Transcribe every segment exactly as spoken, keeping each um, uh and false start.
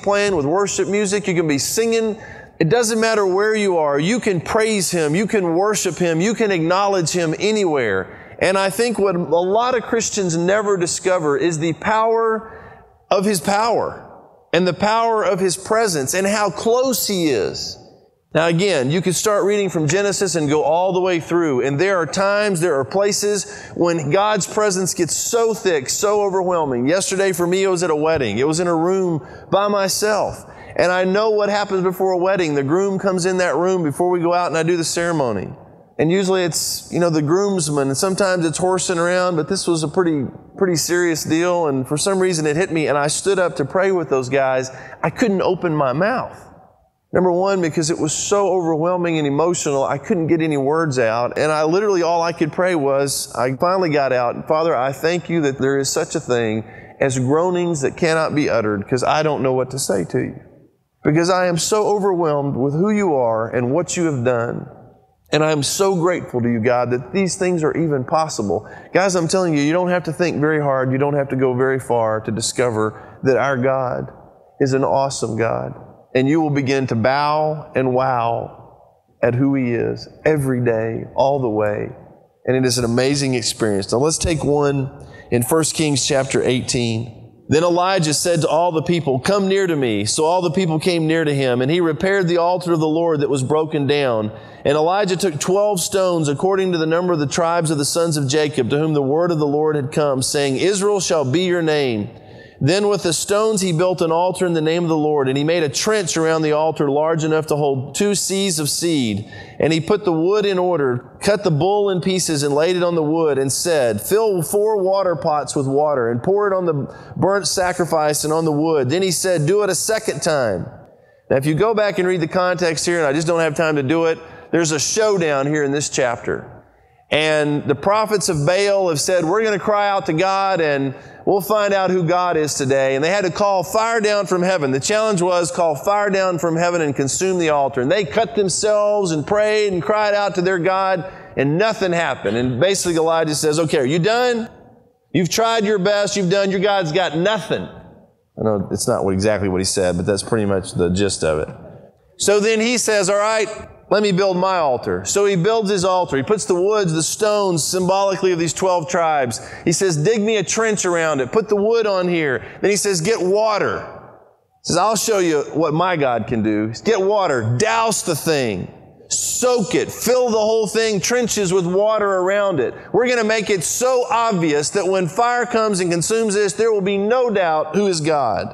playing with worship music. You can be singing. It doesn't matter where you are. You can praise Him. You can worship Him. You can acknowledge Him anywhere. And I think what a lot of Christians never discover is the power of His power and the power of His presence and how close He is. Now again, you can start reading from Genesis and go all the way through. And there are times, there are places when God's presence gets so thick, so overwhelming. Yesterday for me, it was at a wedding. It was in a room by myself. And I know what happens before a wedding. The groom comes in that room before we go out and I do the ceremony. And usually it's, you know, the groomsman, and sometimes it's horsing around, but this was a pretty, pretty serious deal. And for some reason it hit me and I stood up to pray with those guys. I couldn't open my mouth. Number one, because it was so overwhelming and emotional, I couldn't get any words out. And I literally, all I could pray was, I finally got out, Father, I thank you that there is such a thing as groanings that cannot be uttered, because I don't know what to say to you. Because I am so overwhelmed with who you are and what you have done. And I am so grateful to you, God, that these things are even possible. Guys, I'm telling you, you don't have to think very hard. You don't have to go very far to discover that our God is an awesome God. And you will begin to bow and wow at who He is every day, all the way. And it is an amazing experience. Now let's take one in First Kings chapter eighteen. Then Elijah said to all the people, come near to me. So all the people came near to him, and he repaired the altar of the Lord that was broken down. And Elijah took twelve stones according to the number of the tribes of the sons of Jacob, to whom the word of the Lord had come, saying, Israel shall be your name. Then with the stones he built an altar in the name of the Lord, and he made a trench around the altar large enough to hold two seahs of seed. And he put the wood in order, cut the bull in pieces, and laid it on the wood, and said, fill four water pots with water, and pour it on the burnt sacrifice and on the wood. Then he said, do it a second time. Now if you go back and read the context here, and I just don't have time to do it, there's a showdown here in this chapter. And the prophets of Baal have said, we're going to cry out to God and we'll find out who God is today. And they had to call fire down from heaven. The challenge was call fire down from heaven and consume the altar. And they cut themselves and prayed and cried out to their God, and nothing happened. And basically Elijah says, okay, are you done? You've tried your best. You've done. Your God's got nothing. I know it's not what, exactly what he said, but that's pretty much the gist of it. So then he says, all right, let me build my altar. So he builds his altar. He puts the woods, the stones, symbolically of these twelve tribes. He says, dig me a trench around it. Put the wood on here. Then he says, get water. He says, I'll show you what my God can do. Get water. Douse the thing. Soak it. Fill the whole thing, trenches with water around it. We're going to make it so obvious that when fire comes and consumes this, there will be no doubt who is God.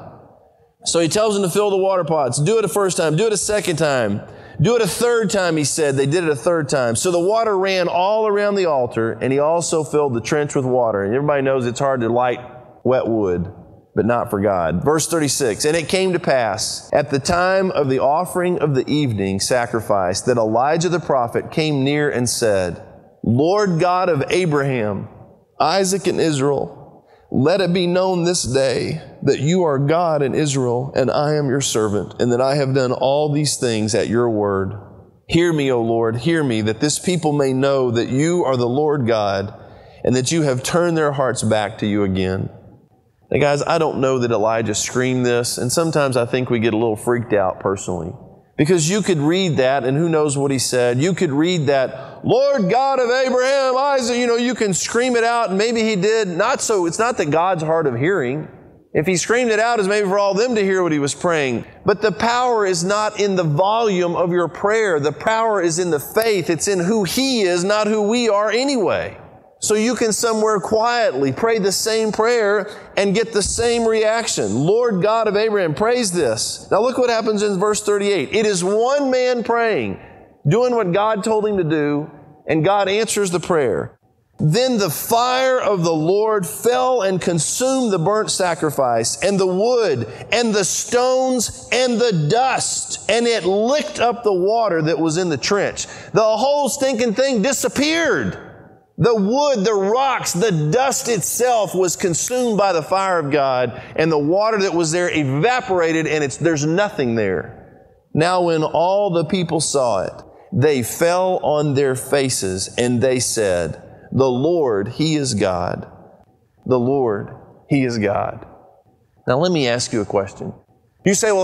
So he tells them to fill the water pots. Do it a first time. Do it a second time. Do it a third time, he said. They did it a third time. So the water ran all around the altar, and he also filled the trench with water. And everybody knows it's hard to light wet wood, but not for God. Verse thirty-six, and it came to pass at the time of the offering of the evening sacrifice that Elijah the prophet came near and said, Lord God of Abraham, Isaac, and Israel, let it be known this day that you are God in Israel, and I am your servant, and that I have done all these things at your word. Hear me, O Lord, hear me, that this people may know that you are the Lord God, and that you have turned their hearts back to you again. Now, guys, I don't know that Elijah screamed this, and sometimes I think we get a little freaked out personally. Because you could read that, and who knows what he said. You could read that, Lord God of Abraham, Isaac, you know, you can scream it out, and maybe he did. Not so, it's not that God's hard of hearing. If he screamed it out, it's maybe for all them to hear what he was praying. But the power is not in the volume of your prayer. The power is in the faith. It's in who he is, not who we are anyway. So you can somewhere quietly pray the same prayer and get the same reaction. Lord God of Abraham, praise this. Now look what happens in verse thirty-eight. It is one man praying, doing what God told him to do, and God answers the prayer. Then the fire of the Lord fell and consumed the burnt sacrifice and the wood and the stones and the dust, and it licked up the water that was in the trench. The whole stinking thing disappeared. The wood, the rocks, the dust itself was consumed by the fire of God, and the water that was there evaporated, and it's, there's nothing there. Now when all the people saw it, they fell on their faces, and they said, the Lord, He is God. The Lord, He is God. Now let me ask you a question. You say, well,